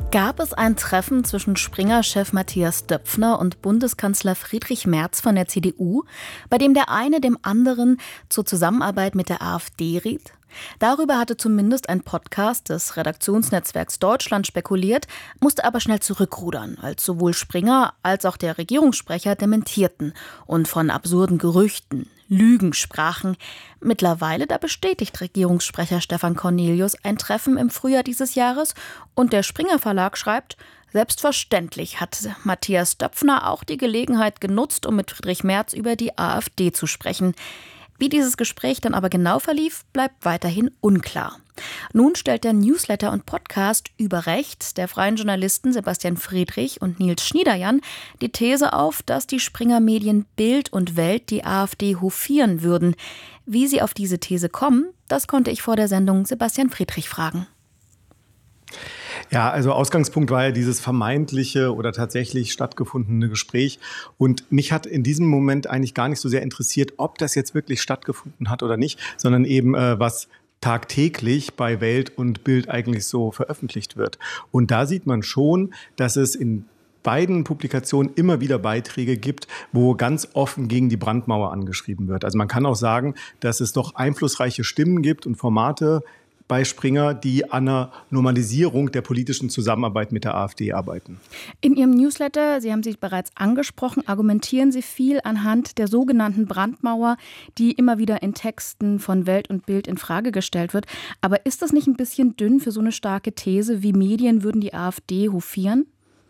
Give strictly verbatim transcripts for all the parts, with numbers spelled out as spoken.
Gab es ein Treffen zwischen Springer-Chef Matthias Döpfner und Bundeskanzler Friedrich Merz von der C D U, bei dem der eine dem anderen zur Zusammenarbeit mit der AfD riet? Darüber hatte zumindest ein Podcast des Redaktionsnetzwerks Deutschland spekuliert, musste aber schnell zurückrudern, als sowohl Springer als auch der Regierungssprecher dementierten und von absurden Gerüchten, Lügen sprachen. Mittlerweile da bestätigt Regierungssprecher Stefan Cornelius ein Treffen im Frühjahr dieses Jahres und der Springer Verlag schreibt, selbstverständlich hat Matthias Döpfner auch die Gelegenheit genutzt, um mit Friedrich Merz über die AfD zu sprechen. Wie dieses Gespräch dann aber genau verlief, bleibt weiterhin unklar. Nun stellt der Newsletter und Podcast Über Rechts der freien Journalisten Sebastian Friedrich und Nils Schniederjan die These auf, dass die Springer-Medien Bild und Welt die AfD hofieren würden. Wie sie auf diese These kommen, das konnte ich vor der Sendung Sebastian Friedrich fragen. Ja, also Ausgangspunkt war ja dieses vermeintliche oder tatsächlich stattgefundene Gespräch. Und mich hat in diesem Moment eigentlich gar nicht so sehr interessiert, ob das jetzt wirklich stattgefunden hat oder nicht, sondern eben äh, was tagtäglich bei Welt und Bild eigentlich so veröffentlicht wird. Und da sieht man schon, dass es in beiden Publikationen immer wieder Beiträge gibt, wo ganz offen gegen die Brandmauer angeschrieben wird. Also man kann auch sagen, dass es doch einflussreiche Stimmen gibt und Formate bei Springer, die an einer Normalisierung der politischen Zusammenarbeit mit der AfD arbeiten. In Ihrem Newsletter, Sie haben sie bereits angesprochen, argumentieren Sie viel anhand der sogenannten Brandmauer, die immer wieder in Texten von Welt und Bild in Frage gestellt wird. Aber ist das nicht ein bisschen dünn für so eine starke These, wie Medien würden die AfD hofieren?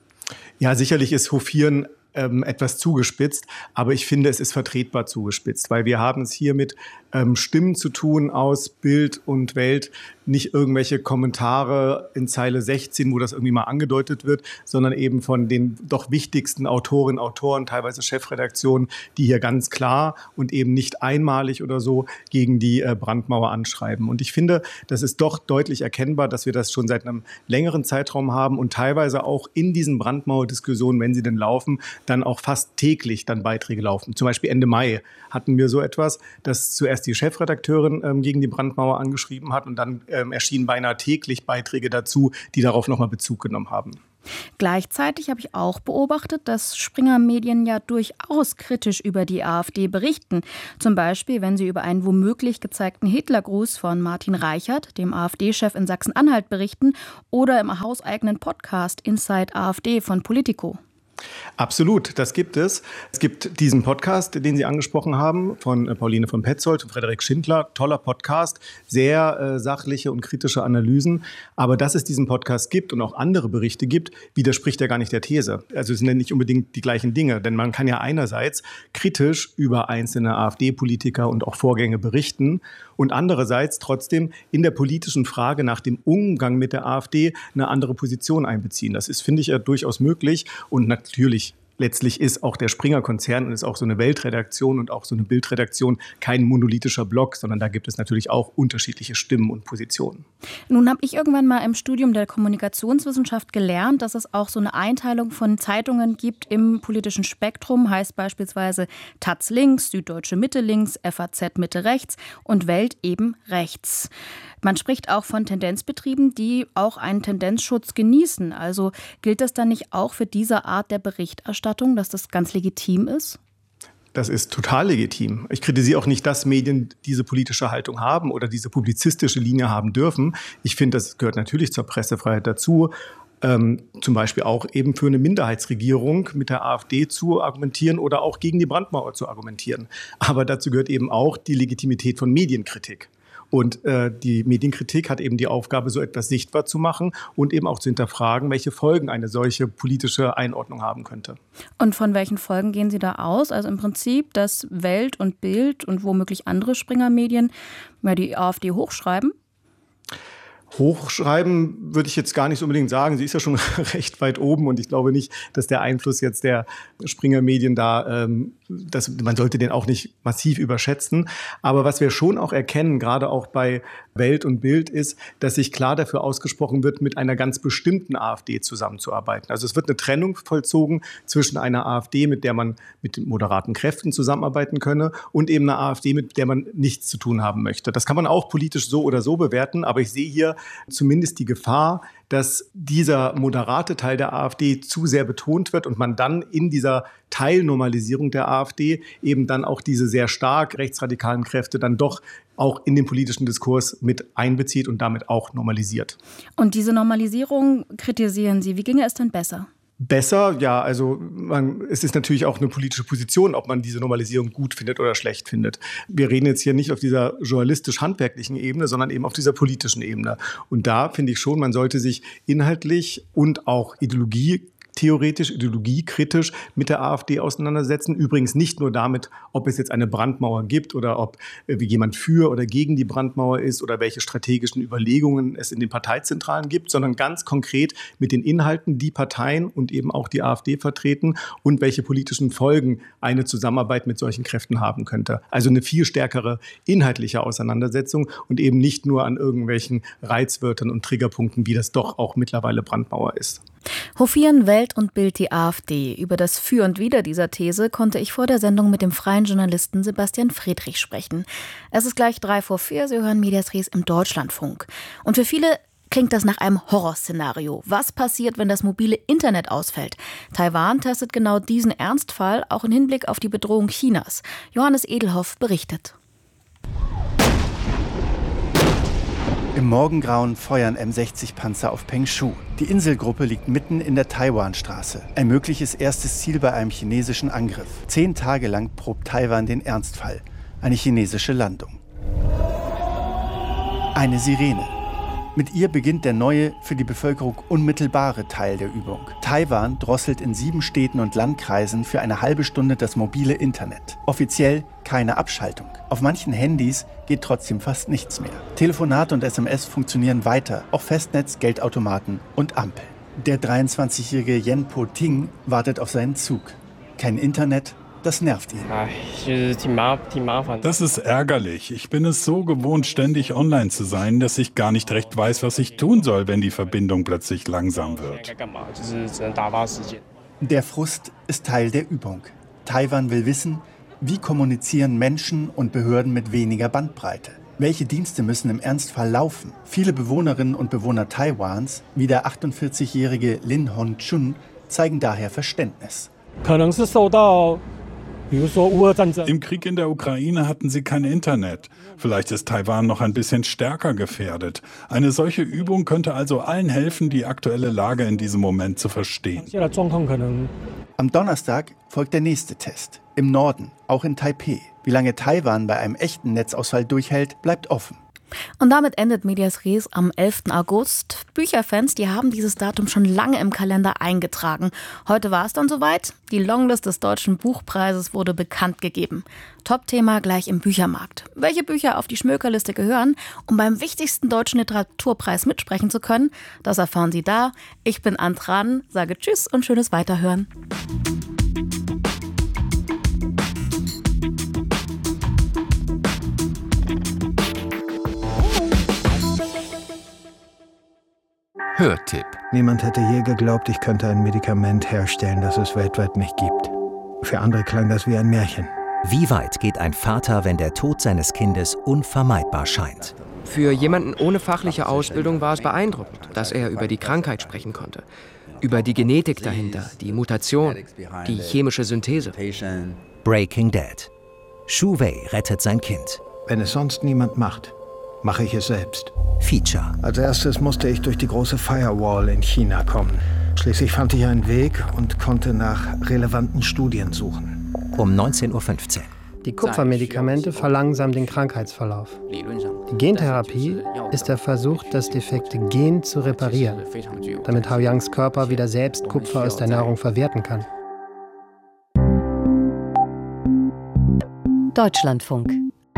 Ja, sicherlich ist hofieren ähm, etwas zugespitzt, aber ich finde, es ist vertretbar zugespitzt, weil wir haben es hier mit ähm, Stimmen zu tun aus Bild und Welt, nicht irgendwelche Kommentare in Zeile sechzehn, wo das irgendwie mal angedeutet wird, sondern eben von den doch wichtigsten Autorinnen, Autoren, teilweise Chefredaktionen, die hier ganz klar und eben nicht einmalig oder so gegen die äh, Brandmauer anschreiben. Und ich finde, das ist doch deutlich erkennbar, dass wir das schon seit einem längeren Zeitraum haben und teilweise auch in diesen Brandmauerdiskussionen, wenn sie denn laufen, dann auch fast täglich dann Beiträge laufen. Zum Beispiel Ende Mai hatten wir so etwas, dass zuerst die Chefredakteurin ähm, gegen die Brandmauer angeschrieben hat und dann ähm, erschienen beinahe täglich Beiträge dazu, die darauf nochmal Bezug genommen haben. Gleichzeitig habe ich auch beobachtet, dass Springer-Medien ja durchaus kritisch über die AfD berichten. Zum Beispiel, wenn sie über einen womöglich gezeigten Hitlergruß von Martin Reichert, dem AfD-Chef in Sachsen-Anhalt, berichten oder im hauseigenen Podcast Inside AfD von Politico. Absolut, das gibt es. Es gibt diesen Podcast, den Sie angesprochen haben, von Pauline von Petzold und Frederik Schindler. Toller Podcast, sehr äh, sachliche und kritische Analysen. Aber dass es diesen Podcast gibt und auch andere Berichte gibt, widerspricht ja gar nicht der These. Also es sind ja nicht unbedingt die gleichen Dinge. Denn man kann ja einerseits kritisch über einzelne AfD-Politiker und auch Vorgänge berichten und andererseits trotzdem in der politischen Frage nach dem Umgang mit der AfD eine andere Position einbeziehen. Das ist, finde ich, ja durchaus möglich. Und natürlich, letztlich ist auch der Springer-Konzern und ist auch so eine Weltredaktion und auch so eine Bildredaktion kein monolithischer Block, sondern da gibt es natürlich auch unterschiedliche Stimmen und Positionen. Nun habe ich irgendwann mal im Studium der Kommunikationswissenschaft gelernt, dass es auch so eine Einteilung von Zeitungen gibt im politischen Spektrum, heißt beispielsweise Taz links, Süddeutsche Mitte links, F A Z Mitte rechts und Welt eben rechts. Man spricht auch von Tendenzbetrieben, die auch einen Tendenzschutz genießen. Also gilt das dann nicht auch für diese Art der Berichterstattung, dass das ganz legitim ist? Das ist total legitim. Ich kritisiere auch nicht, dass Medien diese politische Haltung haben oder diese publizistische Linie haben dürfen. Ich finde, das gehört natürlich zur Pressefreiheit dazu. Ähm, zum Beispiel auch eben für eine Minderheitsregierung mit der AfD zu argumentieren oder auch gegen die Brandmauer zu argumentieren. Aber dazu gehört eben auch die Legitimität von Medienkritik. Und äh, die Medienkritik hat eben die Aufgabe, so etwas sichtbar zu machen und eben auch zu hinterfragen, welche Folgen eine solche politische Einordnung haben könnte. Und von welchen Folgen gehen Sie da aus? Also im Prinzip, dass Welt und Bild und womöglich andere Springer-Medien ja, die AfD hochschreiben? Hochschreiben würde ich jetzt gar nicht so unbedingt sagen. Sie ist ja schon recht weit oben und ich glaube nicht, dass der Einfluss jetzt der Springer-Medien da, ähm, das, man sollte den auch nicht massiv überschätzen. Aber was wir schon auch erkennen, gerade auch bei Welt und Bild, ist, dass sich klar dafür ausgesprochen wird, mit einer ganz bestimmten AfD zusammenzuarbeiten. Also es wird eine Trennung vollzogen zwischen einer AfD, mit der man mit moderaten Kräften zusammenarbeiten könne, und eben einer AfD, mit der man nichts zu tun haben möchte. Das kann man auch politisch so oder so bewerten, aber ich sehe hier zumindest die Gefahr, dass dieser moderate Teil der AfD zu sehr betont wird und man dann in dieser Teilnormalisierung der AfD eben dann auch diese sehr stark rechtsradikalen Kräfte dann doch auch in den politischen Diskurs mit einbezieht und damit auch normalisiert. Und diese Normalisierung kritisieren Sie. Wie ginge es denn besser? Besser, ja, also man, es ist natürlich auch eine politische Position, ob man diese Normalisierung gut findet oder schlecht findet. Wir reden jetzt hier nicht auf dieser journalistisch-handwerklichen Ebene, sondern eben auf dieser politischen Ebene. Und da finde ich schon, man sollte sich inhaltlich und auch Ideologie theoretisch, ideologiekritisch mit der AfD auseinandersetzen. Übrigens nicht nur damit, ob es jetzt eine Brandmauer gibt oder ob äh, jemand für oder gegen die Brandmauer ist oder welche strategischen Überlegungen es in den Parteizentralen gibt, sondern ganz konkret mit den Inhalten, die Parteien und eben auch die AfD vertreten und welche politischen Folgen eine Zusammenarbeit mit solchen Kräften haben könnte. Also eine viel stärkere inhaltliche Auseinandersetzung und eben nicht nur an irgendwelchen Reizwörtern und Triggerpunkten, wie das doch auch mittlerweile Brandmauer ist. Hofieren Welt und Bild die AfD. Über das Für und Wider dieser These konnte ich vor der Sendung mit dem freien Journalisten Sebastian Friedrich sprechen. Es ist gleich drei vor vier, Sie hören Medias Res im Deutschlandfunk. Und für viele klingt das nach einem Horrorszenario. Was passiert, wenn das mobile Internet ausfällt? Taiwan testet genau diesen Ernstfall, auch im Hinblick auf die Bedrohung Chinas. Johannes Edelhoff berichtet. Im Morgengrauen feuern M sechzig Panzer auf Pengshu. Die Inselgruppe liegt mitten in der Taiwanstraße. Ein mögliches erstes Ziel bei einem chinesischen Angriff. Zehn Tage lang probt Taiwan den Ernstfall. Eine chinesische Landung. Eine Sirene. Mit ihr beginnt der neue, für die Bevölkerung unmittelbare Teil der Übung. Taiwan drosselt in sieben Städten und Landkreisen für eine halbe Stunde das mobile Internet. Offiziell keine Abschaltung. Auf manchen Handys geht trotzdem fast nichts mehr. Telefonate und S M S funktionieren weiter, auch Festnetz, Geldautomaten und Ampeln. Der dreiundzwanzigjährige Yen Po-ting wartet auf seinen Zug. Kein Internet, das nervt ihn. Das ist ärgerlich. Ich bin es so gewohnt, ständig online zu sein, dass ich gar nicht recht weiß, was ich tun soll, wenn die Verbindung plötzlich langsam wird. Der Frust ist Teil der Übung. Taiwan will wissen, wie kommunizieren Menschen und Behörden mit weniger Bandbreite? Welche Dienste müssen im Ernstfall laufen? Viele Bewohnerinnen und Bewohner Taiwans, wie der achtundvierzigjährige Lin Hon-chun, zeigen daher Verständnis. Im Krieg in der Ukraine hatten sie kein Internet. Vielleicht ist Taiwan noch ein bisschen stärker gefährdet. Eine solche Übung könnte also allen helfen, die aktuelle Lage in diesem Moment zu verstehen. Am Donnerstag folgt der nächste Test. Im Norden, auch in Taipeh. Wie lange Taiwan bei einem echten Netzausfall durchhält, bleibt offen. Und damit endet Medias Res am elften August. Bücherfans, die haben dieses Datum schon lange im Kalender eingetragen. Heute war es dann soweit. Die Longlist des Deutschen Buchpreises wurde bekannt gegeben. Top-Thema gleich im Büchermarkt. Welche Bücher auf die Schmökerliste gehören, um beim wichtigsten deutschen Literaturpreis mitsprechen zu können, das erfahren Sie da. Ich bin Antran, sage Tschüss und schönes Weiterhören. Hörtipp. Niemand hätte je geglaubt, ich könnte ein Medikament herstellen, das es weltweit nicht gibt. Für andere klang das wie ein Märchen. Wie weit geht ein Vater, wenn der Tod seines Kindes unvermeidbar scheint? Für jemanden ohne fachliche Ausbildung war es beeindruckend, dass er über die Krankheit sprechen konnte. Über die Genetik dahinter, die Mutation, die chemische Synthese. Breaking Dead. Shu Wei rettet sein Kind. Wenn es sonst niemand macht, mache ich es selbst. Feature. Als erstes musste ich durch die große Firewall in China kommen. Schließlich fand ich einen Weg und konnte nach relevanten Studien suchen. Um neunzehn Uhr fünfzehn. Die Kupfermedikamente verlangsamen den Krankheitsverlauf. Die Gentherapie ist der Versuch, das defekte Gen zu reparieren, damit Hao Yangs Körper wieder selbst Kupfer aus der Nahrung verwerten kann. Deutschlandfunk.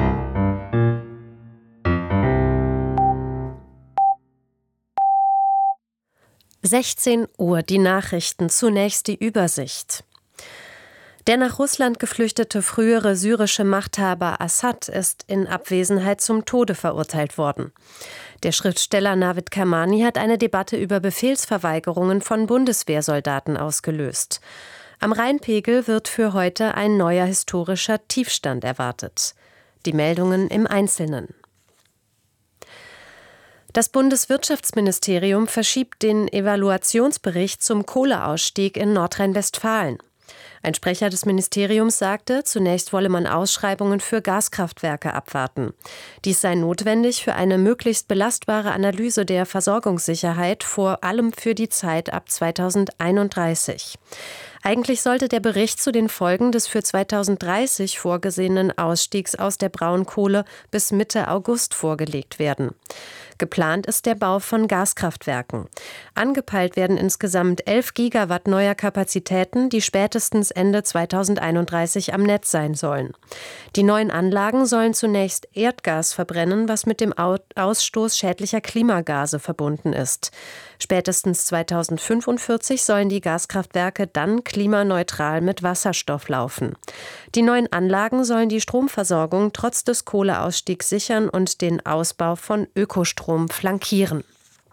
sechzehn Uhr, die Nachrichten, zunächst die Übersicht. Der nach Russland geflüchtete frühere syrische Machthaber Assad ist in Abwesenheit zum Tode verurteilt worden. Der Schriftsteller Navid Kermani hat eine Debatte über Befehlsverweigerungen von Bundeswehrsoldaten ausgelöst. Am Rheinpegel wird für heute ein neuer historischer Tiefstand erwartet. Die Meldungen im Einzelnen. Das Bundeswirtschaftsministerium verschiebt den Evaluationsbericht zum Kohleausstieg in Nordrhein-Westfalen. Ein Sprecher des Ministeriums sagte, zunächst wolle man Ausschreibungen für Gaskraftwerke abwarten. Dies sei notwendig für eine möglichst belastbare Analyse der Versorgungssicherheit, vor allem für die Zeit ab zweitausendeinunddreißig. Eigentlich sollte der Bericht zu den Folgen des für zweitausenddreißig vorgesehenen Ausstiegs aus der Braunkohle bis Mitte August vorgelegt werden. Geplant ist der Bau von Gaskraftwerken. Angepeilt werden insgesamt elf Gigawatt neuer Kapazitäten, die spätestens Ende zweitausendeinunddreißig am Netz sein sollen. Die neuen Anlagen sollen zunächst Erdgas verbrennen, was mit dem Ausstoß schädlicher Klimagase verbunden ist. Spätestens zweitausendfünfundvierzig sollen die Gaskraftwerke dann klimaneutral mit Wasserstoff laufen. Die neuen Anlagen sollen die Stromversorgung trotz des Kohleausstiegs sichern und den Ausbau von Ökostrom flankieren.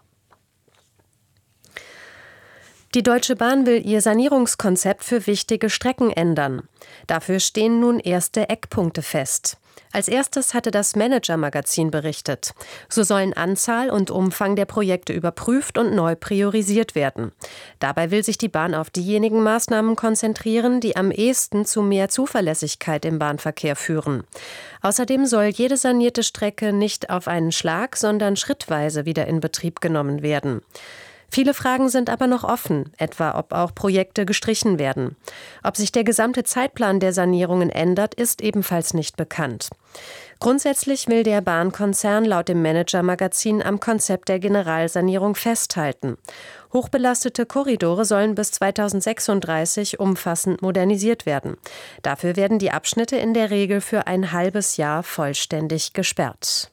Die Deutsche Bahn will ihr Sanierungskonzept für wichtige Strecken ändern. Dafür stehen nun erste Eckpunkte fest. Als erstes hatte das Manager-Magazin berichtet. So sollen Anzahl und Umfang der Projekte überprüft und neu priorisiert werden. Dabei will sich die Bahn auf diejenigen Maßnahmen konzentrieren, die am ehesten zu mehr Zuverlässigkeit im Bahnverkehr führen. Außerdem soll jede sanierte Strecke nicht auf einen Schlag, sondern schrittweise wieder in Betrieb genommen werden. Viele Fragen sind aber noch offen, etwa ob auch Projekte gestrichen werden. Ob sich der gesamte Zeitplan der Sanierungen ändert, ist ebenfalls nicht bekannt. Grundsätzlich will der Bahnkonzern laut dem Manager-Magazin am Konzept der Generalsanierung festhalten. Hochbelastete Korridore sollen bis zweitausendsechsunddreißig umfassend modernisiert werden. Dafür werden die Abschnitte in der Regel für ein halbes Jahr vollständig gesperrt.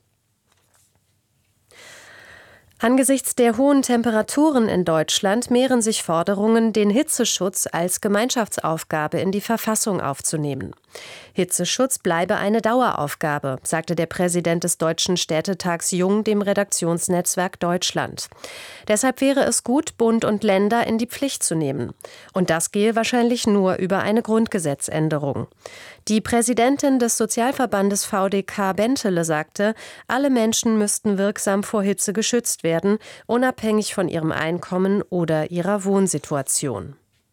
Angesichts der hohen Temperaturen in Deutschland mehren sich Forderungen, den Hitzeschutz als Gemeinschaftsaufgabe in die Verfassung aufzunehmen. Hitzeschutz bleibe eine Daueraufgabe, sagte der Präsident des Deutschen Städtetags Jung dem Redaktionsnetzwerk Deutschland. Deshalb wäre es gut, Bund und Länder in die Pflicht zu nehmen. Und das gehe wahrscheinlich nur über eine Grundgesetzänderung. Die Präsidentin des Sozialverbandes V D K Bentele sagte, alle Menschen müssten wirksam vor Hitze geschützt werden, unabhängig von ihrem Einkommen oder ihrer Wohnsituation.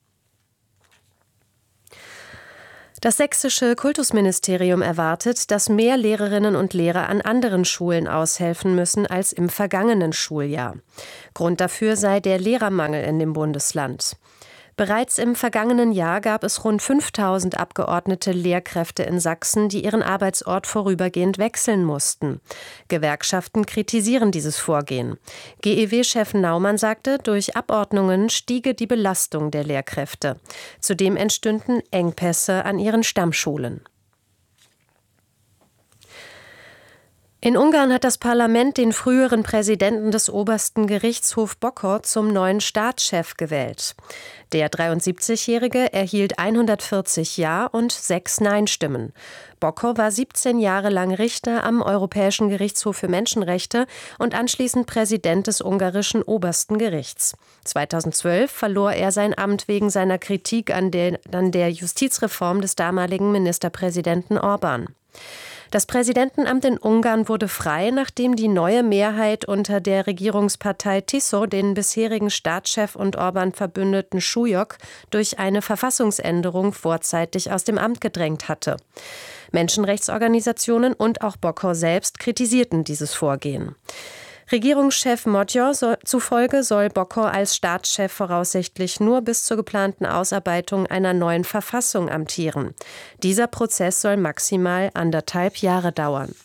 Das sächsische Kultusministerium erwartet, dass mehr Lehrerinnen und Lehrer an anderen Schulen aushelfen müssen als im vergangenen Schuljahr. Grund dafür sei der Lehrermangel in dem Bundesland. Bereits im vergangenen Jahr gab es rund fünftausend abgeordnete Lehrkräfte in Sachsen, die ihren Arbeitsort vorübergehend wechseln mussten. Gewerkschaften kritisieren dieses Vorgehen. G E W-Chef Naumann sagte, durch Abordnungen stiege die Belastung der Lehrkräfte. Zudem entstünden Engpässe an ihren Stammschulen. In Ungarn hat das Parlament den früheren Präsidenten des obersten Gerichtshofs Bokor zum neuen Staatschef gewählt. Der dreiundsiebzigjährige erhielt hundertvierzig Ja- und sechs Nein-Stimmen. Bokor war siebzehn Jahre lang Richter am Europäischen Gerichtshof für Menschenrechte und anschließend Präsident des ungarischen obersten Gerichts. zweitausendzwölf verlor er sein Amt wegen seiner Kritik an der, an der Justizreform des damaligen Ministerpräsidenten Orbán. Das Präsidentenamt in Ungarn wurde frei, nachdem die neue Mehrheit unter der Regierungspartei Tiso den bisherigen Staatschef und Orbán-Verbündeten Súlyog durch eine Verfassungsänderung vorzeitig aus dem Amt gedrängt hatte. Menschenrechtsorganisationen und auch Bokor selbst kritisierten dieses Vorgehen. Regierungschef Magyar zufolge soll Bokor als Staatschef voraussichtlich nur bis zur geplanten Ausarbeitung einer neuen Verfassung amtieren. Dieser Prozess soll maximal anderthalb Jahre dauern.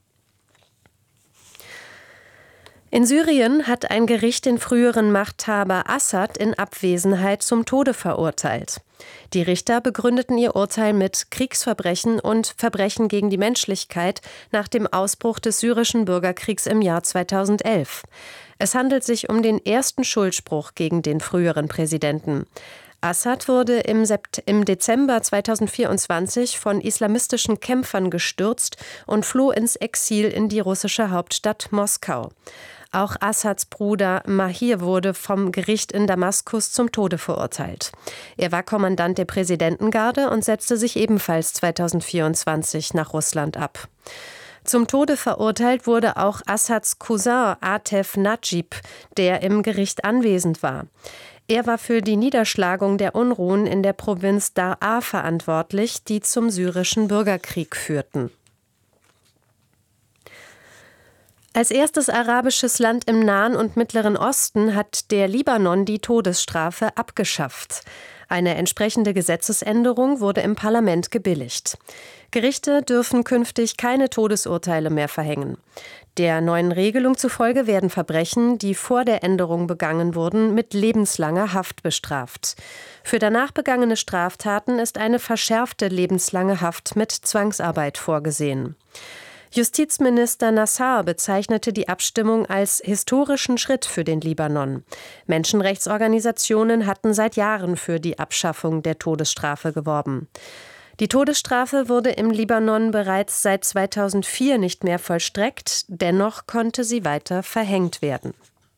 In Syrien hat ein Gericht den früheren Machthaber Assad in Abwesenheit zum Tode verurteilt. Die Richter begründeten ihr Urteil mit Kriegsverbrechen und Verbrechen gegen die Menschlichkeit nach dem Ausbruch des syrischen Bürgerkriegs im Jahr zweitausendelf. Es handelt sich um den ersten Schuldspruch gegen den früheren Präsidenten. Assad wurde im, Sept- im Dezember zweitausendvierundzwanzig von islamistischen Kämpfern gestürzt und floh ins Exil in die russische Hauptstadt Moskau. Auch Assads Bruder Mahir wurde vom Gericht in Damaskus zum Tode verurteilt. Er war Kommandant der Präsidentengarde und setzte sich ebenfalls zweitausendvierundzwanzig nach Russland ab. Zum Tode verurteilt wurde auch Assads Cousin Atef Najib, der im Gericht anwesend war. Er war für die Niederschlagung der Unruhen in der Provinz Daraa verantwortlich, die zum syrischen Bürgerkrieg führten. Als erstes arabisches Land im Nahen und Mittleren Osten hat der Libanon die Todesstrafe abgeschafft. Eine entsprechende Gesetzesänderung wurde im Parlament gebilligt. Gerichte dürfen künftig keine Todesurteile mehr verhängen. Der neuen Regelung zufolge werden Verbrechen, die vor der Änderung begangen wurden, mit lebenslanger Haft bestraft. Für danach begangene Straftaten ist eine verschärfte lebenslange Haft mit Zwangsarbeit vorgesehen. Justizminister Nassar bezeichnete die Abstimmung als historischen Schritt für den Libanon. Menschenrechtsorganisationen hatten seit Jahren für die Abschaffung der Todesstrafe geworben. Die Todesstrafe wurde im Libanon bereits seit zweitausendvier nicht mehr vollstreckt, dennoch konnte sie weiter verhängt werden.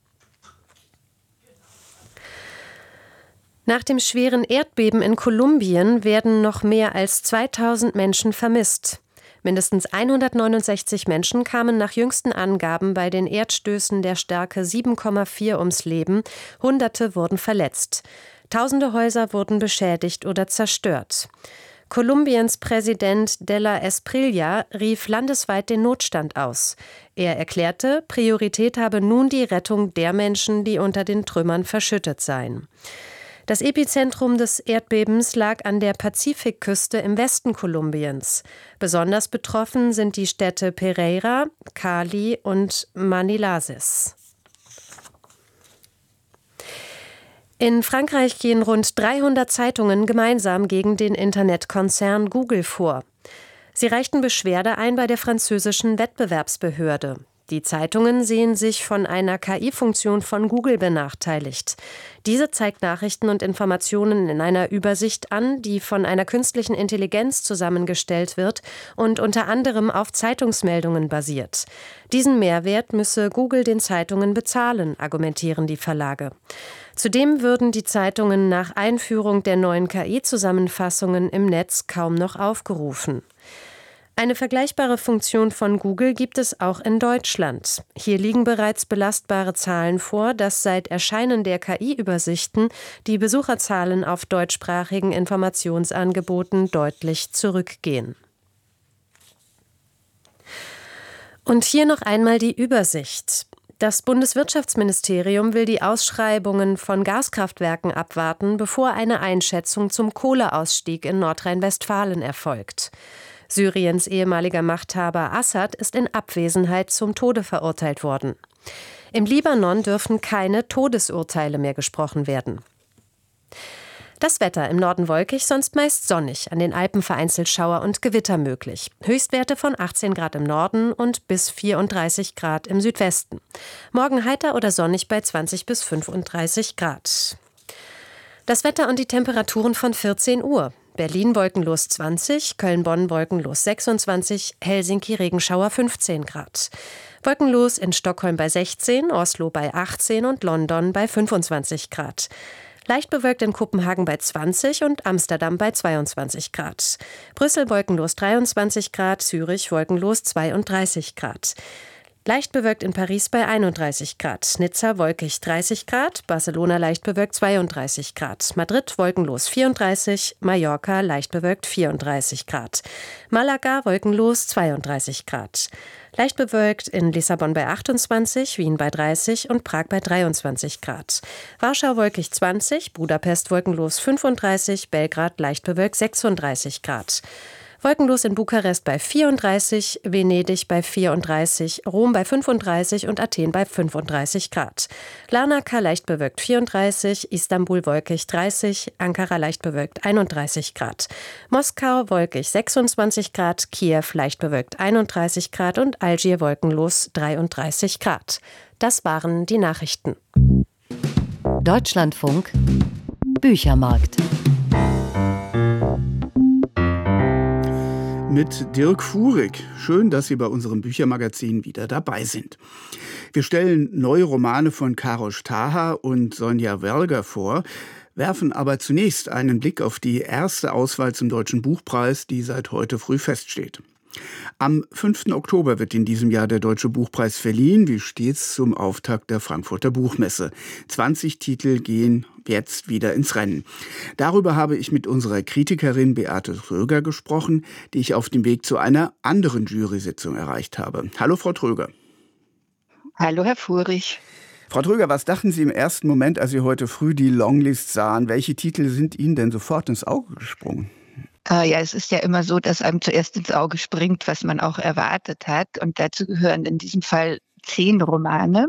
Nach dem schweren Erdbeben in Kolumbien werden noch mehr als zweitausend Menschen vermisst. Mindestens hundertneunundsechzig Menschen kamen nach jüngsten Angaben bei den Erdstößen der Stärke sieben Komma vier ums Leben, Hunderte wurden verletzt. Tausende Häuser wurden beschädigt oder zerstört. Kolumbiens Präsident de la Espriella rief landesweit den Notstand aus. Er erklärte, Priorität habe nun die Rettung der Menschen, die unter den Trümmern verschüttet seien. Das Epizentrum des Erdbebens lag an der Pazifikküste im Westen Kolumbiens. Besonders betroffen sind die Städte Pereira, Cali und Manilases. In Frankreich gehen rund dreihundert Zeitungen gemeinsam gegen den Internetkonzern Google vor. Sie reichten Beschwerde ein bei der französischen Wettbewerbsbehörde. Die Zeitungen sehen sich von einer K I-Funktion von Google benachteiligt. Diese zeigt Nachrichten und Informationen in einer Übersicht an, die von einer künstlichen Intelligenz zusammengestellt wird und unter anderem auf Zeitungsmeldungen basiert. Diesen Mehrwert müsse Google den Zeitungen bezahlen, argumentieren die Verlage. Zudem würden die Zeitungen nach Einführung der neuen K I-Zusammenfassungen im Netz kaum noch aufgerufen. Eine vergleichbare Funktion von Google gibt es auch in Deutschland. Hier liegen bereits belastbare Zahlen vor, dass seit Erscheinen der K I-Übersichten die Besucherzahlen auf deutschsprachigen Informationsangeboten deutlich zurückgehen. Und hier noch einmal die Übersicht. Das Bundeswirtschaftsministerium will die Ausschreibungen von Gaskraftwerken abwarten, bevor eine Einschätzung zum Kohleausstieg in Nordrhein-Westfalen erfolgt. Syriens ehemaliger Machthaber Assad ist in Abwesenheit zum Tode verurteilt worden. Im Libanon dürfen keine Todesurteile mehr gesprochen werden. Das Wetter: im Norden wolkig, sonst meist sonnig, an den Alpen vereinzelt Schauer und Gewitter möglich. Höchstwerte von achtzehn Grad im Norden und bis vierunddreißig Grad im Südwesten. Morgen heiter oder sonnig bei zwanzig bis fünfunddreißig Grad. Das Wetter und die Temperaturen von vierzehn Uhr. Berlin wolkenlos zwanzig, Köln-Bonn wolkenlos sechsundzwanzig, Helsinki Regenschauer fünfzehn Grad. Wolkenlos in Stockholm bei sechzehn, Oslo bei achtzehn und London bei fünfundzwanzig Grad. Leicht bewölkt in Kopenhagen bei zwanzig und Amsterdam bei zweiundzwanzig Grad. Brüssel wolkenlos dreiundzwanzig Grad, Zürich wolkenlos zweiunddreißig Grad. Leicht bewölkt in Paris bei einunddreißig Grad, Nizza wolkig dreißig Grad, Barcelona leicht bewölkt zweiunddreißig Grad, Madrid wolkenlos vierunddreißig, Mallorca leicht bewölkt vierunddreißig Grad, Malaga wolkenlos zweiunddreißig Grad. Leicht bewölkt in Lissabon bei achtundzwanzig, Wien bei dreißig und Prag bei dreiundzwanzig Grad. Warschau wolkig zwanzig, Budapest wolkenlos fünfunddreißig, Belgrad leicht bewölkt sechsunddreißig Grad. Wolkenlos in Bukarest bei vierunddreißig, Venedig bei vierunddreißig, Rom bei fünfunddreißig und Athen bei fünfunddreißig Grad. Larnaca leicht bewölkt vierunddreißig, Istanbul wolkig dreißig, Ankara leicht bewölkt einunddreißig Grad. Moskau wolkig sechsundzwanzig Grad, Kiew leicht bewölkt einunddreißig Grad und Algier wolkenlos dreiunddreißig Grad. Das waren die Nachrichten. Deutschlandfunk Büchermarkt. Mit Dirk Fuhrig. Schön, dass Sie bei unserem Büchermagazin wieder dabei sind. Wir stellen neue Romane von Karosh Taha und Sonja Werger vor, werfen aber zunächst einen Blick auf die erste Auswahl zum Deutschen Buchpreis, die seit heute früh feststeht. Am fünften Oktober wird in diesem Jahr der Deutsche Buchpreis verliehen, wie stets zum Auftakt der Frankfurter Buchmesse. zwanzig Titel gehen jetzt wieder ins Rennen. Darüber habe ich mit unserer Kritikerin Beate Tröger gesprochen, die ich auf dem Weg zu einer anderen Jury-Sitzung erreicht habe. Hallo, Frau Tröger. Hallo, Herr Furich. Frau Tröger, was dachten Sie im ersten Moment, als Sie heute früh die Longlist sahen? Welche Titel sind Ihnen denn sofort ins Auge gesprungen? Äh, ja, es ist ja immer so, dass einem zuerst ins Auge springt, was man auch erwartet hat. Und dazu gehören in diesem Fall zehn Romane.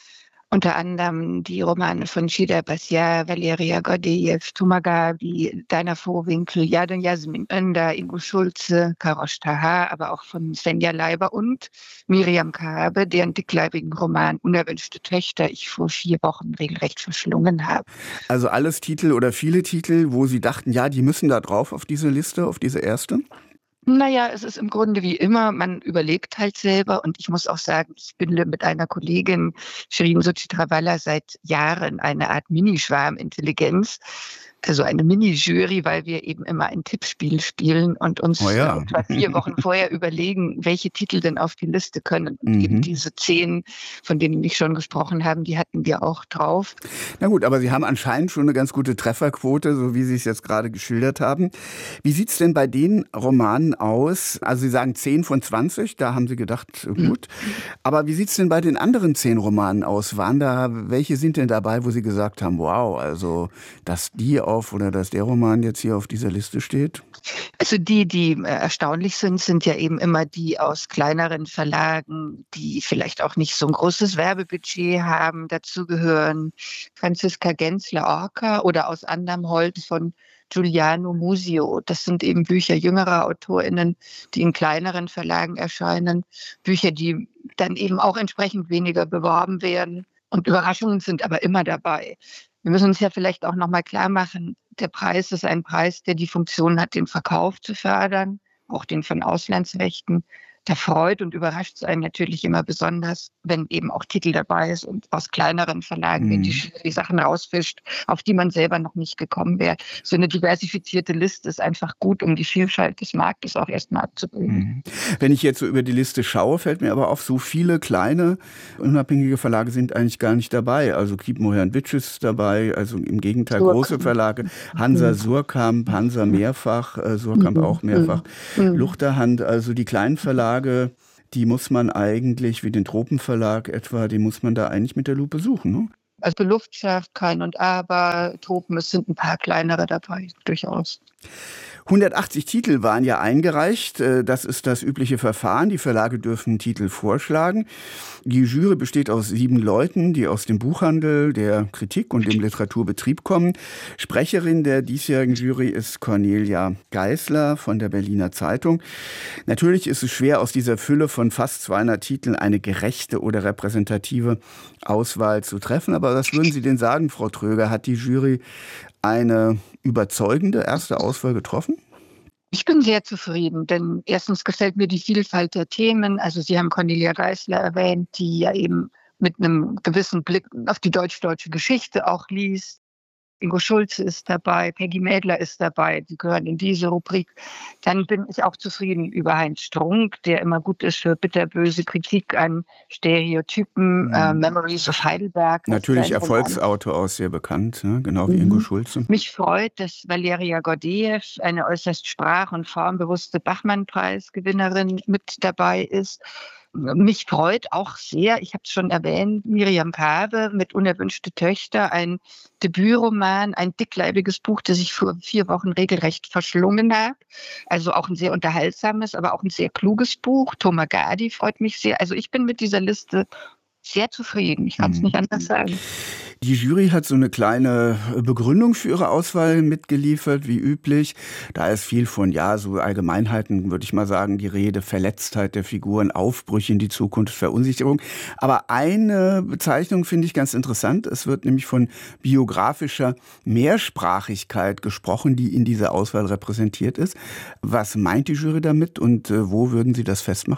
Unter anderem die Romane von Shida Bassiar, Valeria Gordejew, Thomas Gabi, Dana Vohwinkel, Yadon Jasmin Önder, Ingo Schulze, Karosh Taha, aber auch von Svenja Leiber und Miriam Kaabe, deren dickleibigen Roman Unerwünschte Töchter ich vor vier Wochen regelrecht verschlungen habe. Also alles Titel oder viele Titel, wo Sie dachten, ja, die müssen da drauf auf diese Liste, auf diese erste? Naja, es ist im Grunde wie immer, man überlegt halt selber und ich muss auch sagen, ich bin mit einer Kollegin, Shirin Suchitrawala, seit Jahren eine Art Minischwarmintelligenz, also eine Mini-Jury, weil wir eben immer ein Tippspiel spielen und uns oh ja. etwa vier Wochen vorher überlegen, welche Titel denn auf die Liste können. Und mhm. eben diese zehn, von denen ich schon gesprochen habe, die hatten wir auch drauf. Na gut, aber Sie haben anscheinend schon eine ganz gute Trefferquote, so wie Sie es jetzt gerade geschildert haben. Wie sieht es denn bei den Romanen aus? Also Sie sagen zehn von zwanzig, da haben Sie gedacht, gut. Mhm. Aber wie sieht es denn bei den anderen zehn Romanen aus? Waren da, welche sind denn dabei, wo Sie gesagt haben, wow, also dass die auf oder dass der Roman jetzt hier auf dieser Liste steht? Also die, die äh, erstaunlich sind, sind ja eben immer die aus kleineren Verlagen, die vielleicht auch nicht so ein großes Werbebudget haben. Dazu gehören Franziska Gensler-Orca oder Aus anderem Holz von Giuliano Musio. Das sind eben Bücher jüngerer AutorInnen, die in kleineren Verlagen erscheinen. Bücher, die dann eben auch entsprechend weniger beworben werden. Und Überraschungen sind aber immer dabei. Wir müssen uns ja vielleicht auch noch mal klar machen, der Preis ist ein Preis, der die Funktion hat, den Verkauf zu fördern, auch den von Auslandsrechten. Da freut und überrascht es einen natürlich immer besonders, wenn eben auch Titel dabei ist und aus kleineren Verlagen, mhm. wenn die, die Sachen rausfischt, auf die man selber noch nicht gekommen wäre. So eine diversifizierte Liste ist einfach gut, um die Vielfalt des Marktes auch erstmal abzubilden. Mhm. Wenn ich jetzt so über die Liste schaue, fällt mir aber auf, so viele kleine, unabhängige Verlage sind eigentlich gar nicht dabei. Also Kiepenheuer und Witsch ist dabei, also im Gegenteil Surkamp. Große Verlage. Hansa Surkamp, Hansa mehrfach, äh, Surkamp mhm. auch mehrfach. Mhm. Luchterhand, also die kleinen Verlage, die muss man eigentlich, wie den Tropenverlag etwa, die muss man da eigentlich mit der Lupe suchen, ne? Also Luftschaft, Kein und Aber, Tropen, es sind ein paar kleinere dabei, durchaus. hundertachtzig Titel waren ja eingereicht. Das ist das übliche Verfahren. Die Verlage dürfen Titel vorschlagen. Die Jury besteht aus sieben Leuten, die aus dem Buchhandel, der Kritik und dem Literaturbetrieb kommen. Sprecherin der diesjährigen Jury ist Cornelia Geisler von der Berliner Zeitung. Natürlich ist es schwer, aus dieser Fülle von fast zweihundert Titeln eine gerechte oder repräsentative Auswahl zu treffen. Aber was würden Sie denn sagen, Frau Tröger? Hat die Jury eine überzeugende erste Auswahl getroffen? Ich bin sehr zufrieden, denn erstens gefällt mir die Vielfalt der Themen. Also Sie haben Cornelia Geisler erwähnt, die ja eben mit einem gewissen Blick auf die deutsch-deutsche Geschichte auch liest. Ingo Schulze ist dabei, Peggy Mädler ist dabei, die gehören in diese Rubrik. Dann bin ich auch zufrieden über Heinz Strunk, der immer gut ist für bitterböse Kritik an Stereotypen, mhm. äh, Memories of Heidelberg. Natürlich Erfolgsautor aus, sehr bekannt, ne? Genau wie mhm. Ingo Schulze. Mich freut, dass Valeria Gordejew, eine äußerst sprach- und formbewusste Bachmann-Preisgewinnerin, mit dabei ist. Mich freut auch sehr, ich habe es schon erwähnt, Miriam Kaabe mit Unerwünschte Töchter, ein Debütroman, ein dickleibiges Buch, das ich vor vier Wochen regelrecht verschlungen habe. Also auch ein sehr unterhaltsames, aber auch ein sehr kluges Buch. Thomas Gabi freut mich sehr. Also ich bin mit dieser Liste sehr zufrieden. Ich kann es nicht anders sagen. Die Jury hat so eine kleine Begründung für ihre Auswahl mitgeliefert, wie üblich. Da ist viel von, ja, so Allgemeinheiten, würde ich mal sagen, die Rede, Verletztheit der Figuren, Aufbrüche in die Zukunft, Verunsicherung. Aber eine Bezeichnung finde ich ganz interessant. Es wird nämlich von biografischer Mehrsprachigkeit gesprochen, die in dieser Auswahl repräsentiert ist. Was meint die Jury damit und wo würden Sie das festmachen?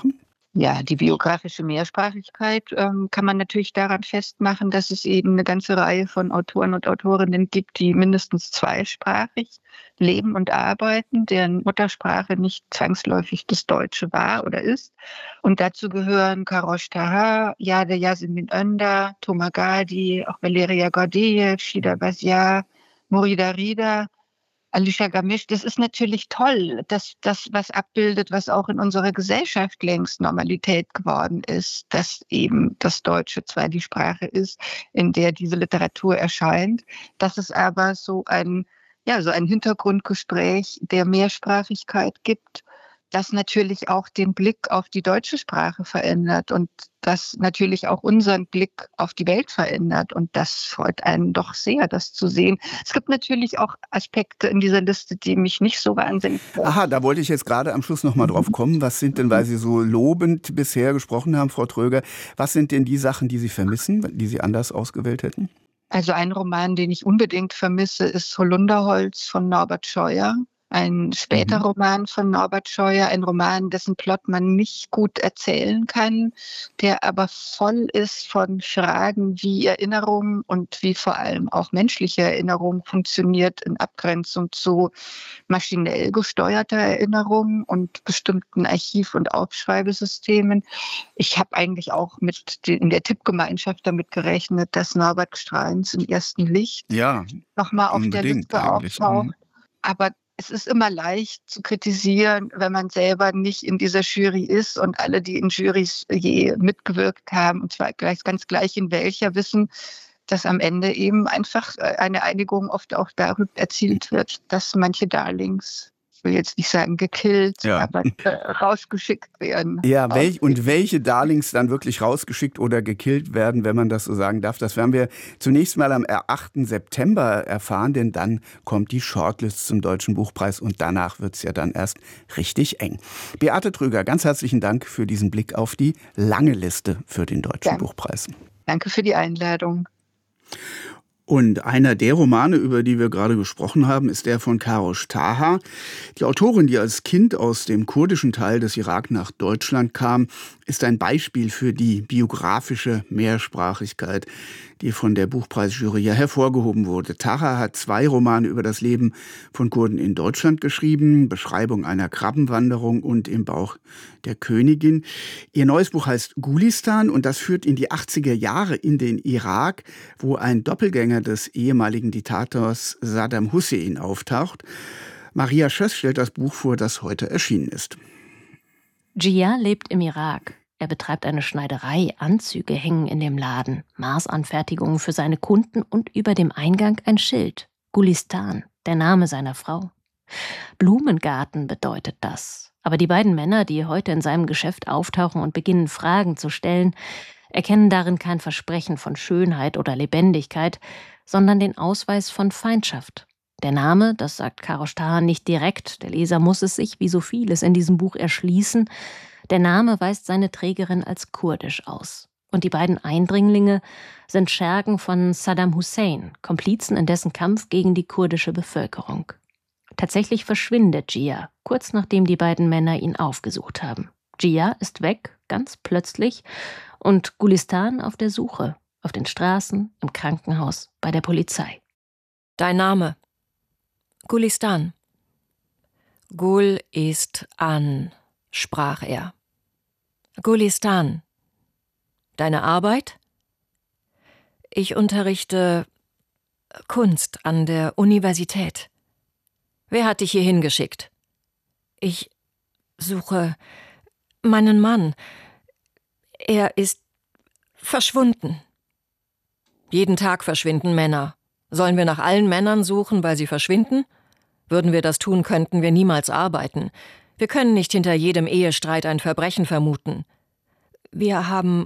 Ja, die biografische Mehrsprachigkeit ähm, kann man natürlich daran festmachen, dass es eben eine ganze Reihe von Autoren und Autorinnen gibt, die mindestens zweisprachig leben und arbeiten, deren Muttersprache nicht zwangsläufig das Deutsche war oder ist. Und dazu gehören Karosh Taha, Yade Yasemin Önder, Toma Gadi, auch Valeria Gordejew, Shida Baziar, Murida Rida, Alicia Gamisch. Das ist natürlich toll, dass das was abbildet, was auch in unserer Gesellschaft längst Normalität geworden ist, dass eben das Deutsche zwar die Sprache ist, in der diese Literatur erscheint, dass es aber so ein, ja, so ein Hintergrundgespräch der Mehrsprachigkeit gibt, das natürlich auch den Blick auf die deutsche Sprache verändert und das natürlich auch unseren Blick auf die Welt verändert. Und das freut einen doch sehr, das zu sehen. Es gibt natürlich auch Aspekte in dieser Liste, die mich nicht so wahnsinnig freuen. Aha, da wollte ich jetzt gerade am Schluss noch mal drauf kommen. Was sind denn, weil Sie so lobend bisher gesprochen haben, Frau Tröger, was sind denn die Sachen, die Sie vermissen, die Sie anders ausgewählt hätten? Also ein Roman, den ich unbedingt vermisse, ist Holunderholz von Norbert Scheuer. Ein später mhm. Roman von Norbert Scheuer, ein Roman, dessen Plot man nicht gut erzählen kann, der aber voll ist von Fragen, wie Erinnerung und wie vor allem auch menschliche Erinnerung funktioniert in Abgrenzung zu maschinell gesteuerter Erinnerung und bestimmten Archiv- und Aufschreibesystemen. Ich habe eigentlich auch mit in der Tippgemeinschaft damit gerechnet, dass Norbert Strauß im ersten Licht ja, nochmal auf der Liste auftaucht. Aber es ist immer leicht zu kritisieren, wenn man selber nicht in dieser Jury ist und alle, die in Jurys je mitgewirkt haben, und zwar gleich, ganz gleich in welcher, wissen, dass am Ende eben einfach eine Einigung oft auch darüber erzielt wird, dass manche Darlings, ich will jetzt nicht sagen gekillt, ja. aber äh, rausgeschickt werden. Ja, welch, und welche Darlings dann wirklich rausgeschickt oder gekillt werden, wenn man das so sagen darf, das werden wir zunächst mal am achten September erfahren, denn dann kommt die Shortlist zum Deutschen Buchpreis und danach wird es ja dann erst richtig eng. Beate Tröger, ganz herzlichen Dank für diesen Blick auf die lange Liste für den Deutschen Danke. Buchpreis. Danke für die Einladung. Und einer der Romane, über die wir gerade gesprochen haben, ist der von Karosh Taha. Die Autorin, die als Kind aus dem kurdischen Teil des Irak nach Deutschland kam, ist ein Beispiel für die biografische Mehrsprachigkeit, die von der Buchpreisjury ja hervorgehoben wurde. Taha hat zwei Romane über das Leben von Kurden in Deutschland geschrieben, Beschreibung einer Krabbenwanderung und Im Bauch der Königin. Ihr neues Buch heißt Gulistan und das führt in die achtziger Jahre in den Irak, wo ein Doppelgänger des ehemaligen Diktators Saddam Hussein auftaucht. Maria Schöss stellt das Buch vor, das heute erschienen ist. Jia lebt im Irak. Er betreibt eine Schneiderei, Anzüge hängen in dem Laden, Maßanfertigungen für seine Kunden und über dem Eingang ein Schild. Gulistan, der Name seiner Frau. Blumengarten bedeutet das. Aber die beiden Männer, die heute in seinem Geschäft auftauchen und beginnen, Fragen zu stellen, erkennen darin kein Versprechen von Schönheit oder Lebendigkeit, sondern den Ausweis von Feindschaft. Der Name, das sagt Karosh Taha nicht direkt, der Leser muss es sich, wie so vieles in diesem Buch, erschließen. Der Name weist seine Trägerin als kurdisch aus. Und die beiden Eindringlinge sind Schergen von Saddam Hussein, Komplizen in dessen Kampf gegen die kurdische Bevölkerung. Tatsächlich verschwindet Jia, kurz nachdem die beiden Männer ihn aufgesucht haben. Jia ist weg, ganz plötzlich, und Gulistan auf der Suche, auf den Straßen, im Krankenhaus, bei der Polizei. Dein Name? Gulistan. Gul ist an, sprach er. Gulistan. Deine Arbeit? Ich unterrichte Kunst an der Universität. Wer hat dich hier hingeschickt? Ich suche meinen Mann. Er ist verschwunden. Jeden Tag verschwinden Männer. Sollen wir nach allen Männern suchen, weil sie verschwinden? Würden wir das tun, könnten wir niemals arbeiten. Wir können nicht hinter jedem Ehestreit ein Verbrechen vermuten. Wir haben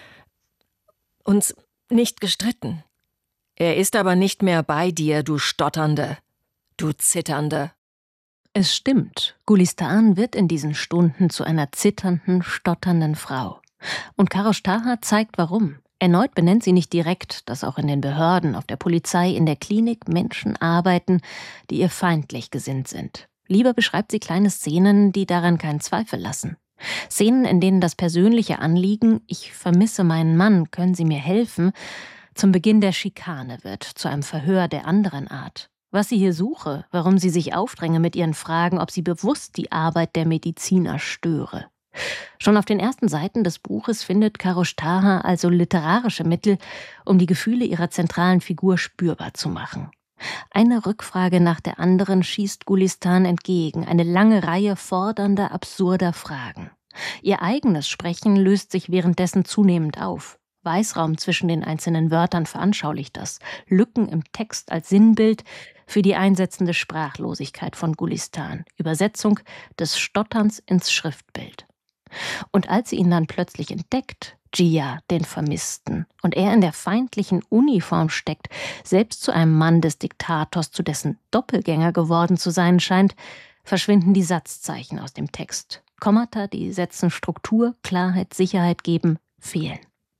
uns nicht gestritten. Er ist aber nicht mehr bei dir, du Stotternde, du Zitternde. Es stimmt, Gulistan wird in diesen Stunden zu einer zitternden, stotternden Frau. Und Karosh Taha zeigt, warum. Erneut benennt sie nicht direkt, dass auch in den Behörden, auf der Polizei, in der Klinik Menschen arbeiten, die ihr feindlich gesinnt sind. Lieber beschreibt sie kleine Szenen, die daran keinen Zweifel lassen. Szenen, in denen das persönliche Anliegen, ich vermisse meinen Mann, können Sie mir helfen, zum Beginn der Schikane wird, zu einem Verhör der anderen Art. Was sie hier suche, warum sie sich aufdränge mit ihren Fragen, ob sie bewusst die Arbeit der Mediziner störe. Schon auf den ersten Seiten des Buches findet Karosh Taha also literarische Mittel, um die Gefühle ihrer zentralen Figur spürbar zu machen. Eine Rückfrage nach der anderen schießt Gulistan entgegen, eine lange Reihe fordernder, absurder Fragen. Ihr eigenes Sprechen löst sich währenddessen zunehmend auf. Weißraum zwischen den einzelnen Wörtern veranschaulicht das, Lücken im Text als Sinnbild für die einsetzende Sprachlosigkeit von Gulistan, Übersetzung des Stotterns ins Schriftbild. Und als sie ihn dann plötzlich entdeckt, Gia, den Vermissten, und er in der feindlichen Uniform steckt, selbst zu einem Mann des Diktators, zu dessen Doppelgänger geworden zu sein scheint, verschwinden die Satzzeichen aus dem Text. Kommata, die Sätzen Struktur, Klarheit, Sicherheit geben, fehlen.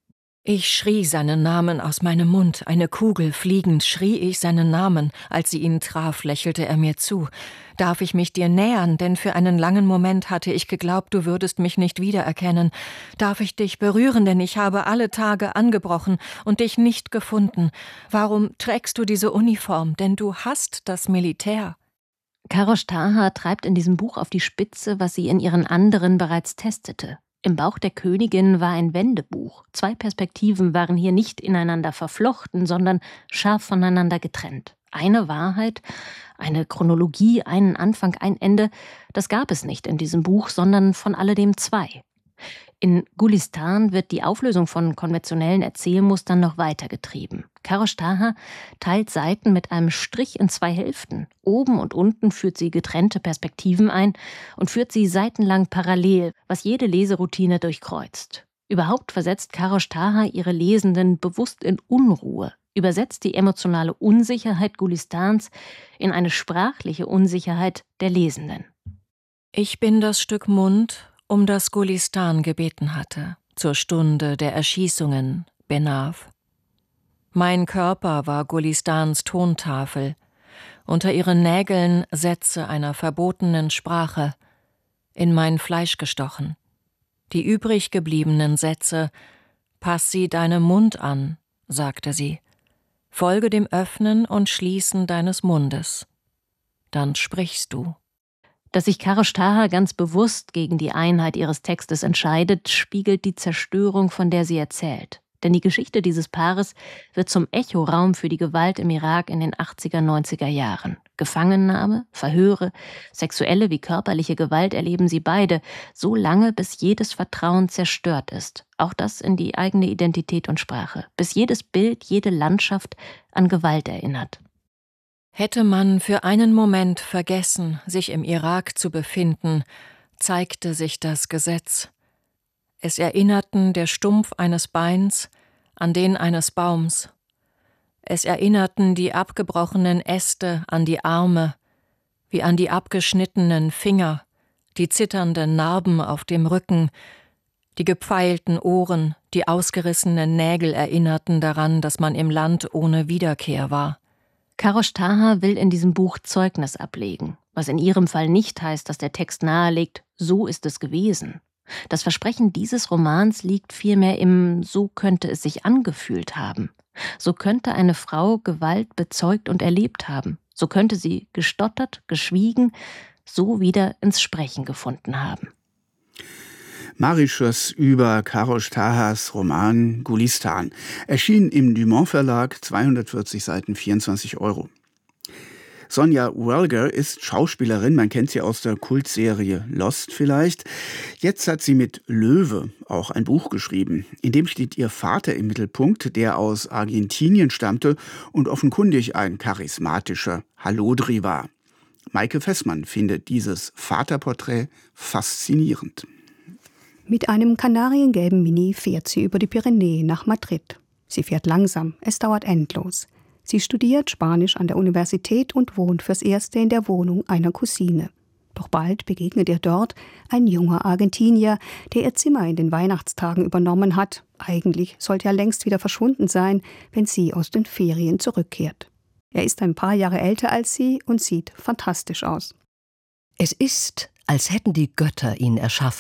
Ich schrie seinen Namen aus meinem Mund, eine Kugel fliegend schrie ich seinen Namen. Als sie ihn traf, lächelte er mir zu. Darf ich mich dir nähern, denn für einen langen Moment hatte ich geglaubt, du würdest mich nicht wiedererkennen. Darf ich dich berühren, denn ich habe alle Tage angebrochen und dich nicht gefunden. Warum trägst du diese Uniform, denn du hast das Militär. Karosh Taha treibt in diesem Buch auf die Spitze, was sie in ihren anderen bereits testete. Im Bauch der Königin war ein Wendebuch. Zwei Perspektiven waren hier nicht ineinander verflochten, sondern scharf voneinander getrennt. Eine Wahrheit, eine Chronologie, einen Anfang, ein Ende, das gab es nicht in diesem Buch, sondern von alledem zwei. In Gulistan wird die Auflösung von konventionellen Erzählmustern noch weitergetrieben. Karosh Taha teilt Seiten mit einem Strich in zwei Hälften. Oben und unten führt sie getrennte Perspektiven ein und führt sie seitenlang parallel, was jede Leseroutine durchkreuzt. Überhaupt versetzt Karosh Taha ihre Lesenden bewusst in Unruhe, übersetzt die emotionale Unsicherheit Gulistans in eine sprachliche Unsicherheit der Lesenden. Ich bin das Stück Mund, um das Gulistan gebeten hatte, zur Stunde der Erschießungen, Benav. Mein Körper war Gulistans Tontafel, unter ihren Nägeln Sätze einer verbotenen Sprache, in mein Fleisch gestochen. Die übrig gebliebenen Sätze, pass sie deinem Mund an, sagte sie, folge dem Öffnen und Schließen deines Mundes, dann sprichst du. Dass sich Karosh Taha ganz bewusst gegen die Einheit ihres Textes entscheidet, spiegelt die Zerstörung, von der sie erzählt. Denn die Geschichte dieses Paares wird zum Echoraum für die Gewalt im Irak in den achtziger, neunziger Jahren. Gefangennahme, Verhöre, sexuelle wie körperliche Gewalt erleben sie beide, so lange, bis jedes Vertrauen zerstört ist. Auch das in die eigene Identität und Sprache. Bis jedes Bild, jede Landschaft an Gewalt erinnert. Hätte man für einen Moment vergessen, sich im Irak zu befinden, zeigte sich das Gesetz. Es erinnerten der Stumpf eines Beins an den eines Baums. Es erinnerten die abgebrochenen Äste an die Arme, wie an die abgeschnittenen Finger, die zitternden Narben auf dem Rücken, die gepfeilten Ohren, die ausgerissenen Nägel erinnerten daran, dass man im Land ohne Wiederkehr war. Karosh Taha will in diesem Buch Zeugnis ablegen, was in ihrem Fall nicht heißt, dass der Text nahelegt, so ist es gewesen. Das Versprechen dieses Romans liegt vielmehr im so könnte es sich angefühlt haben. So könnte eine Frau Gewalt bezeugt und erlebt haben. So könnte sie gestottert, geschwiegen, so wieder ins Sprechen gefunden haben. Marischus über Karosh Tahas Roman Gulistan. Erschien im Dumont Verlag, zweihundertvierzig Seiten, vierundzwanzig Euro. Sonja Welger ist Schauspielerin, man kennt sie aus der Kultserie Lost vielleicht. Jetzt hat sie mit Löwe auch ein Buch geschrieben. In dem steht ihr Vater im Mittelpunkt, der aus Argentinien stammte und offenkundig ein charismatischer Hallodri war. Maike Fessmann findet dieses Vaterporträt faszinierend. Mit einem kanariengelben Mini fährt sie über die Pyrenäen nach Madrid. Sie fährt langsam, es dauert endlos. Sie studiert Spanisch an der Universität und wohnt fürs Erste in der Wohnung einer Cousine. Doch bald begegnet ihr dort ein junger Argentinier, der ihr Zimmer in den Weihnachtstagen übernommen hat. Eigentlich sollte er längst wieder verschwunden sein, wenn sie aus den Ferien zurückkehrt. Er ist ein paar Jahre älter als sie und sieht fantastisch aus. Es ist, als hätten die Götter ihn erschaffen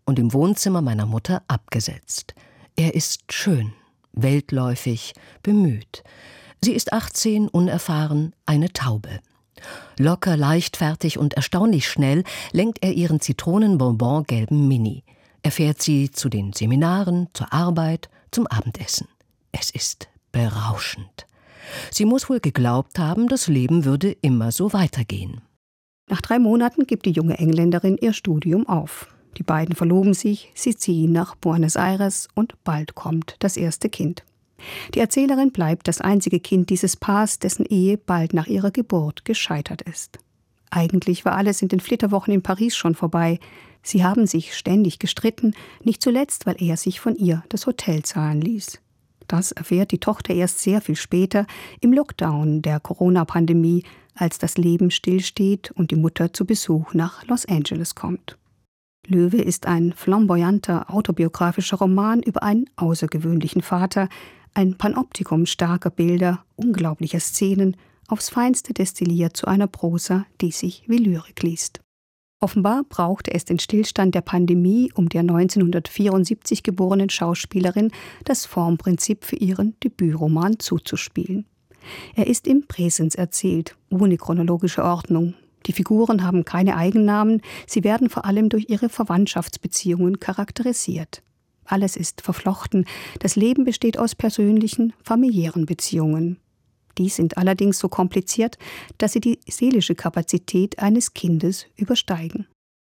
und im Wohnzimmer meiner Mutter abgesetzt. Er ist schön, weltläufig, bemüht. Sie ist achtzehn, unerfahren, eine Taube. Locker, leichtfertig und erstaunlich schnell lenkt er ihren Zitronenbonbon-gelben Mini. Er fährt sie zu den Seminaren, zur Arbeit, zum Abendessen. Es ist berauschend. Sie muss wohl geglaubt haben, das Leben würde immer so weitergehen. Nach drei Monaten gibt die junge Engländerin ihr Studium auf. Die beiden verloben sich, sie ziehen nach Buenos Aires und bald kommt das erste Kind. Die Erzählerin bleibt das einzige Kind dieses Paars, dessen Ehe bald nach ihrer Geburt gescheitert ist. Eigentlich war alles in den Flitterwochen in Paris schon vorbei. Sie haben sich ständig gestritten, nicht zuletzt, weil er sich von ihr das Hotel zahlen ließ. Das erfährt die Tochter erst sehr viel später, im Lockdown der Corona-Pandemie, als das Leben stillsteht und die Mutter zu Besuch nach Los Angeles kommt. Löwe ist ein flamboyanter autobiografischer Roman über einen außergewöhnlichen Vater, ein Panoptikum starker Bilder, unglaublicher Szenen, aufs Feinste destilliert zu einer Prosa, die sich wie Lyrik liest. Offenbar brauchte es den Stillstand der Pandemie, um der neunzehnhundertvierundsiebzig geborenen Schauspielerin das Formprinzip für ihren Debütroman zuzuspielen. Er ist im Präsens erzählt, ohne chronologische Ordnung. Die Figuren haben keine Eigennamen, sie werden vor allem durch ihre Verwandtschaftsbeziehungen charakterisiert. Alles ist verflochten, das Leben besteht aus persönlichen, familiären Beziehungen. Die sind allerdings so kompliziert, dass sie die seelische Kapazität eines Kindes übersteigen.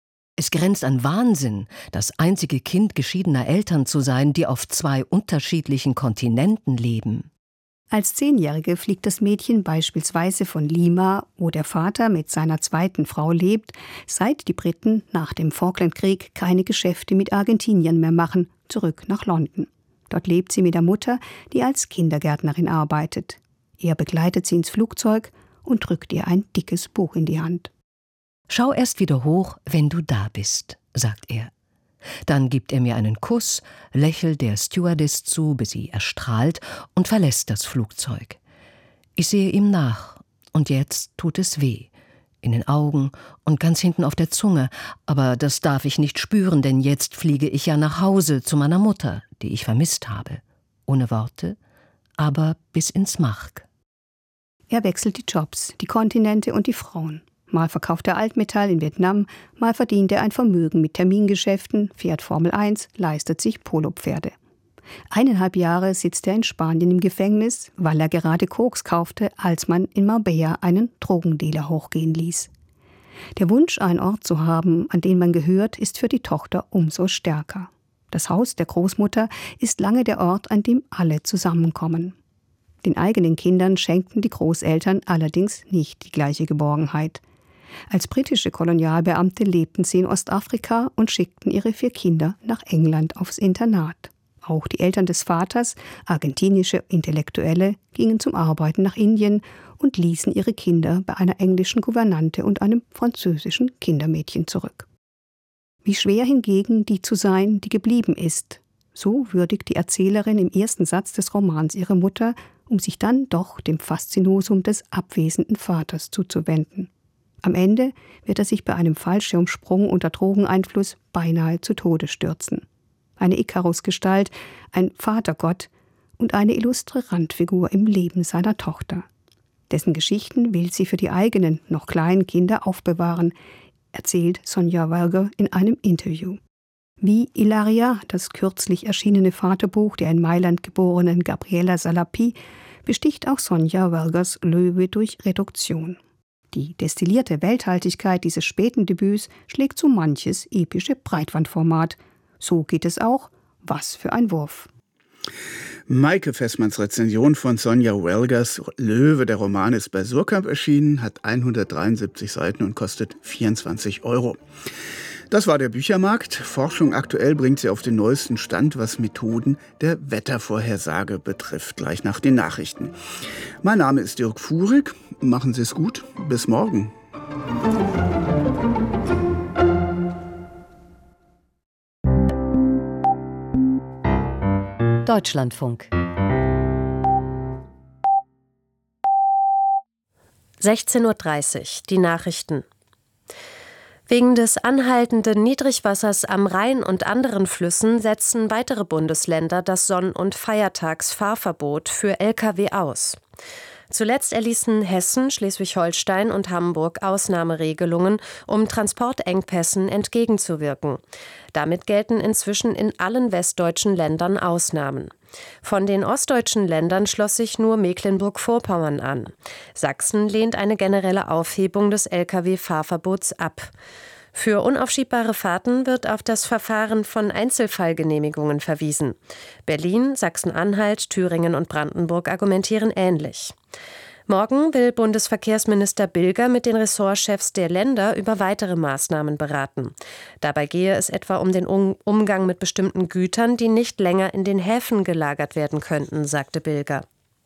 Es grenzt an Wahnsinn, das einzige Kind geschiedener Eltern zu sein, die auf zwei unterschiedlichen Kontinenten leben. Als Zehnjährige fliegt das Mädchen beispielsweise von Lima, wo der Vater mit seiner zweiten Frau lebt, seit die Briten nach dem Falklandkrieg keine Geschäfte mit Argentiniern mehr machen, zurück nach London. Dort lebt sie mit der Mutter, die als Kindergärtnerin arbeitet. Er begleitet sie ins Flugzeug und drückt ihr ein dickes Buch in die Hand. »Schau erst wieder hoch, wenn du da bist«, sagt er. Dann gibt er mir einen Kuss, lächelt der Stewardess zu, bis sie erstrahlt und verlässt das Flugzeug. Ich sehe ihm nach und jetzt tut es weh. In den Augen und ganz hinten auf der Zunge. Aber das darf ich nicht spüren, denn jetzt fliege ich ja nach Hause zu meiner Mutter, die ich vermisst habe. Ohne Worte, aber bis ins Mark. Er wechselt die Jobs, die Kontinente und die Frauen. Mal verkauft er Altmetall in Vietnam, mal verdient er ein Vermögen mit Termingeschäften, fährt Formel eins, leistet sich Polopferde. Eineinhalb Jahre sitzt er in Spanien im Gefängnis, weil er gerade Koks kaufte, als man in Marbella einen Drogendealer hochgehen ließ. Der Wunsch, einen Ort zu haben, an den man gehört, ist für die Tochter umso stärker. Das Haus der Großmutter ist lange der Ort, an dem alle zusammenkommen. Den eigenen Kindern schenkten die Großeltern allerdings nicht die gleiche Geborgenheit. Als britische Kolonialbeamte lebten sie in Ostafrika und schickten ihre vier Kinder nach England aufs Internat. Auch die Eltern des Vaters, argentinische Intellektuelle, gingen zum Arbeiten nach Indien und ließen ihre Kinder bei einer englischen Gouvernante und einem französischen Kindermädchen zurück. Wie schwer hingegen die zu sein, die geblieben ist. So würdigt die Erzählerin im ersten Satz des Romans ihre Mutter, um sich dann doch dem Faszinosum des abwesenden Vaters zuzuwenden. Am Ende wird er sich bei einem Fallschirmsprung unter Drogeneinfluss beinahe zu Tode stürzen. Eine Ikarus-Gestalt, ein Vatergott und eine illustre Randfigur im Leben seiner Tochter. Dessen Geschichten will sie für die eigenen, noch kleinen Kinder aufbewahren, erzählt Sonja Walger in einem Interview. Wie Ilaria, das kürzlich erschienene Vaterbuch der in Mailand geborenen Gabriella Salapi, besticht auch Sonja Walgers Löwe durch Reduktion. Die destillierte Welthaltigkeit dieses späten Debüts schlägt so manches epische Breitbandformat. So geht es auch. Was für ein Wurf. Maike Fessmanns Rezension von Sonja Walgers Löwe, der Roman, ist bei Surkamp erschienen, hat hundertdreiundsiebzig Seiten und kostet vierundzwanzig Euro. Das war der Büchermarkt. Forschung aktuell bringt sie auf den neuesten Stand, was Methoden der Wettervorhersage betrifft, gleich nach den Nachrichten. Mein Name ist Dirk Fuhrig. Machen Sie es gut. Bis morgen. Deutschlandfunk. sechzehn Uhr dreißig, die Nachrichten. Wegen des anhaltenden Niedrigwassers am Rhein und anderen Flüssen setzen weitere Bundesländer das Sonn- und Feiertagsfahrverbot für L K W aus. Zuletzt erließen Hessen, Schleswig-Holstein und Hamburg Ausnahmeregelungen, um Transportengpässen entgegenzuwirken. Damit gelten inzwischen in allen westdeutschen Ländern Ausnahmen. Von den ostdeutschen Ländern schloss sich nur Mecklenburg-Vorpommern an. Sachsen lehnt eine generelle Aufhebung des L K W-Fahrverbots ab. Für unaufschiebbare Fahrten wird auf das Verfahren von Einzelfallgenehmigungen verwiesen. Berlin, Sachsen-Anhalt, Thüringen und Brandenburg argumentieren ähnlich. Morgen will Bundesverkehrsminister Bilger mit den Ressortchefs der Länder über weitere Maßnahmen beraten. Dabei gehe es etwa um den Umgang mit bestimmten Gütern, die nicht länger in den Häfen gelagert werden könnten, sagte Bilger.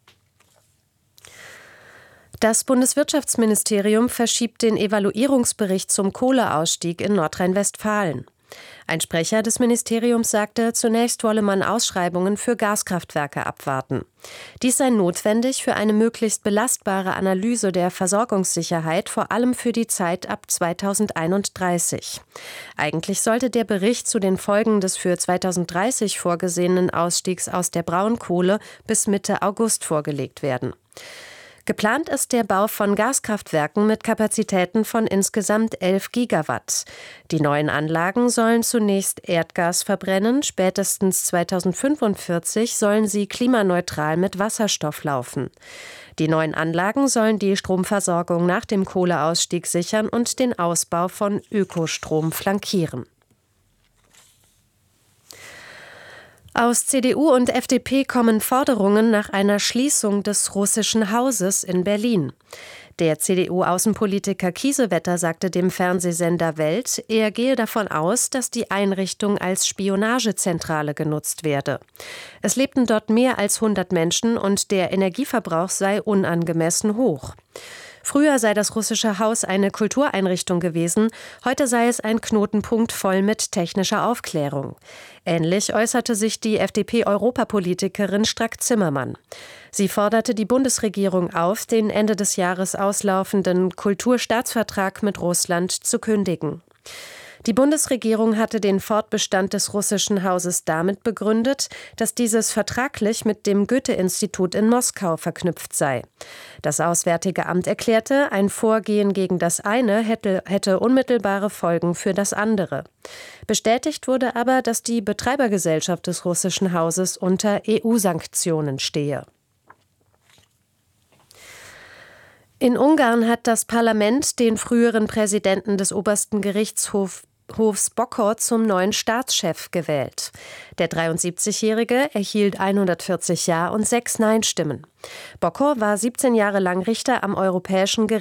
Das Bundeswirtschaftsministerium verschiebt den Evaluierungsbericht zum Kohleausstieg in Nordrhein-Westfalen. Ein Sprecher des Ministeriums sagte, zunächst wolle man Ausschreibungen für Gaskraftwerke abwarten. Dies sei notwendig für eine möglichst belastbare Analyse der Versorgungssicherheit, vor allem für die Zeit ab zweitausendeinunddreißig. Eigentlich sollte der Bericht zu den Folgen des für zweitausenddreißig vorgesehenen Ausstiegs aus der Braunkohle bis Mitte August vorgelegt werden. Geplant ist der Bau von Gaskraftwerken mit Kapazitäten von insgesamt elf Gigawatt. Die neuen Anlagen sollen zunächst Erdgas verbrennen, spätestens zweitausendfünfundvierzig sollen sie klimaneutral mit Wasserstoff laufen. Die neuen Anlagen sollen die Stromversorgung nach dem Kohleausstieg sichern und den Ausbau von Ökostrom flankieren. Aus C D U und F D P kommen Forderungen nach einer Schließung des Russischen Hauses in Berlin. Der C D U-Außenpolitiker Kiesewetter sagte dem Fernsehsender Welt, er gehe davon aus, dass die Einrichtung als Spionagezentrale genutzt werde. Es lebten dort mehr als hundert Menschen und der Energieverbrauch sei unangemessen hoch. Früher sei das Russische Haus eine Kultureinrichtung gewesen, heute sei es ein Knotenpunkt voll mit technischer Aufklärung. Ähnlich äußerte sich die F D P-Europapolitikerin Strack-Zimmermann. Sie forderte die Bundesregierung auf, den Ende des Jahres auslaufenden Kulturstaatsvertrag mit Russland zu kündigen. Die Bundesregierung hatte den Fortbestand des Russischen Hauses damit begründet, dass dieses vertraglich mit dem Goethe-Institut in Moskau verknüpft sei. Das Auswärtige Amt erklärte, ein Vorgehen gegen das eine hätte, hätte unmittelbare Folgen für das andere. Bestätigt wurde aber, dass die Betreibergesellschaft des Russischen Hauses unter E U-Sanktionen stehe. In Ungarn hat das Parlament den früheren Präsidenten des obersten Gerichtshofs Hofs Bokor zum neuen Staatschef gewählt. Der dreiundsiebzigjährige erhielt hundertvierzig Ja- und sechs Nein-Stimmen. Bokor war siebzehn Jahre lang Richter am Europäischen Gerichtshof